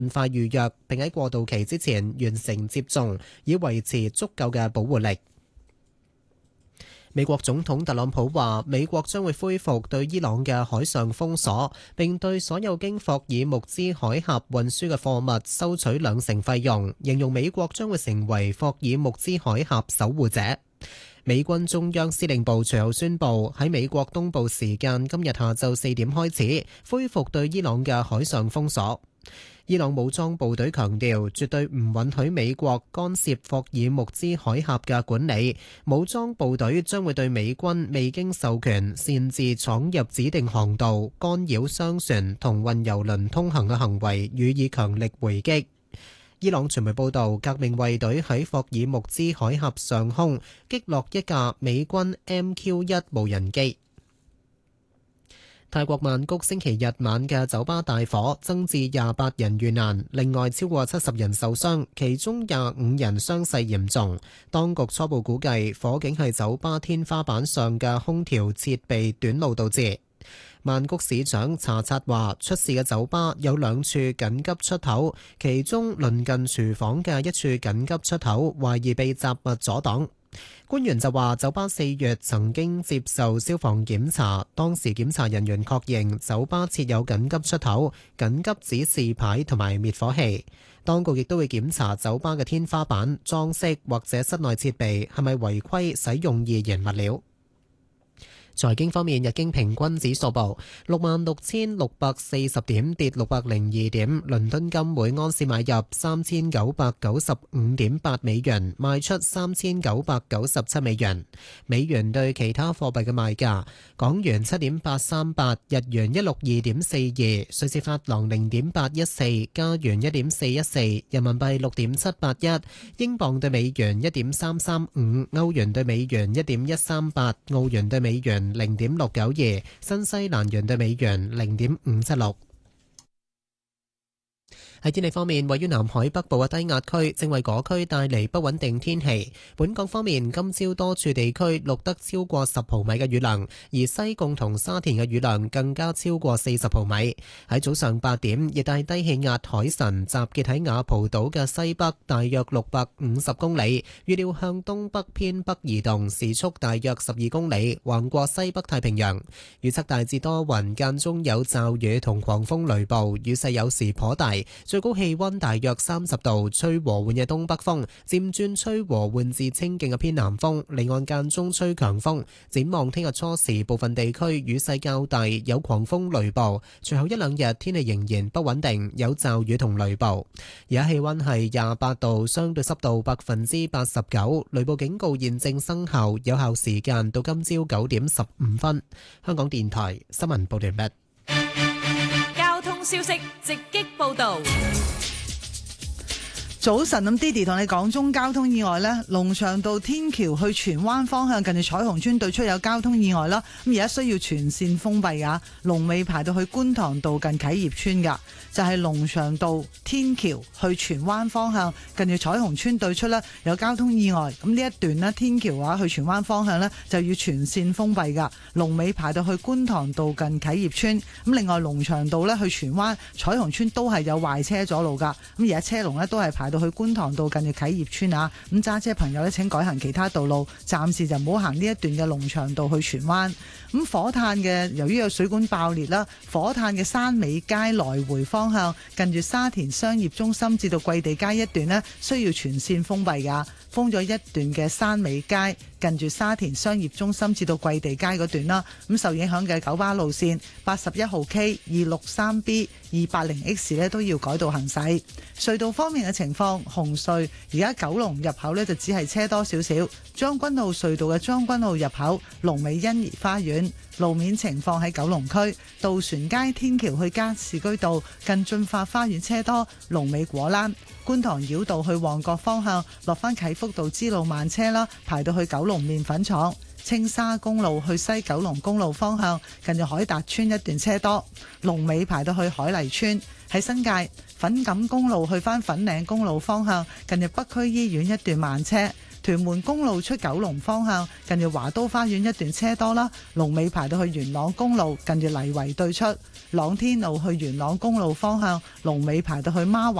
快預約，並喺過渡期之前完成接種，以維持足夠嘅保護力。美國總統特朗普話，美國將會恢復對伊朗嘅海上封鎖，並對所有經霍爾木茲海峽運輸嘅貨物收取2成費用，形容美國將會成為霍爾木茲海峽守護者。美軍中央司令部隨後宣布，喺美國東部時間今日下晝4點開始，恢復對伊朗嘅海上封鎖。伊朗武裝部隊強調，絕對唔允許美國干涉霍爾木茲海峽嘅管理。武裝部隊將會對美軍未經授權擅自闖入指定航道、干擾商船同運油輪通行嘅行為予以強力回擊。伊朗傳媒報道，革命衛隊喺霍爾木茲海峽上空擊落一架美軍 MQ-1 無人機。泰國曼谷星期日晚嘅酒吧大火增至28人遇難，另外超過70人受傷，其中25人傷勢嚴重。當局初步估計火警係酒吧天花板上嘅空調設備短路導致。曼谷市長查察話，出事嘅酒吧有2處緊急出口，其中鄰近廚房嘅一處緊急出口懷疑被雜物阻擋。官員就話，酒吧4月曾經接受消防檢查，當時檢查人員確認酒吧設有緊急出口、緊急指示牌同埋滅火器。當局亦都會檢查酒吧嘅天花板、裝飾或者室內設備係咪違規使用易燃物料。財經方面，日經平均指數報66,640點，跌602點。倫敦金每安士買入3995.8美元，賣出3997美元。美元對其他貨幣嘅賣價：港元7.838，日元162.42，瑞士法郎0.814，加元1.414，人民幣6.781，英鎊對美元1.335，歐元對美元1.138，澳元對美元0.692，新西蘭元對美元0.576。喺天氣方面，位於南海北部嘅低壓區正為嗰區帶嚟不穩定天氣。本港方面，今朝多處地區錄得超過10毫米嘅雨量，而西貢同沙田嘅雨量更加超過40毫米。喺早上8點，熱帶低氣壓海神集結喺雅蒲島嘅西北，大約650公里，預料向東北偏北移動，時速大約12公里，橫過西北太平洋。預測大致多雲，間中有驟雨同狂風雷暴，雨勢有時頗大。最高氣溫大約30度，吹和緩嘅東北風，漸轉吹和緩至清勁嘅偏南風，離岸間中吹強風。展望聽日初時，部分地區雨勢較大，有狂風雷暴。隨後1-2日天氣仍然不穩定，有驟雨同雷暴。而家氣溫係28度，相對濕度89%，雷暴警告現正生效，有效時間到今朝9點15分。香港電台新聞報道完畢。 消息直擊報道。 早晨，咁 Didi 同你講中交通意外呢，龍翔道天橋去荃灣方向近住彩虹村對出有交通意外啦，咁而家需要全線封閉噶，龍尾排到去觀塘道近啟業村噶，就係龍翔道天橋去荃灣方向近住彩虹村對出呢有交通意外，咁呢一段呢，天橋話去荃灣方向呢就要全線封閉噶，龍尾排到去觀塘道近啟業村。咁另外龍翔道呢去荃灣彩虹村都係有壞車阻路噶，咁而家車龍呢都係排到去觀塘道近住啟業村啊，咁揸車朋友呢請改行其他道路，暫時就唔好行呢一段嘅龍翔道去荃灣。咁火炭嘅由於有水管爆裂啦，火炭嘅山尾街來回方向近住沙田商業中心至到桂地街一段呢需要全線封閉噶，封咗一段嘅山尾街近住沙田商業中心至到桂地街嗰段啦。咁受影響嘅九巴路線81號 K、263B、280X 呢都要改道行駛。隧道方面嘅情況，紅隧而家九龍入口呢就只係車多少少，將軍澳隧道嘅將軍澳入口龍尾欣怡花園。路面情況喺九龍區渡船街天橋去加士居道近駿發花園車多，龍尾果欄。觀塘繞道去旺角方向落返啟福道支路慢車啦，排到去九龍麵粉廠。青沙公路去西九龍公路方向近住海達村一段車多，龍尾排到去海麗村。喺新界粉錦公路去返粉嶺公路方向近住北區醫院一段慢車， 屯門公路出九龍方向近住華都花園一段車多啦，龍尾排到去元朗公路近住泥圍對出。朗天路去元朗公路方向龍尾排到去孖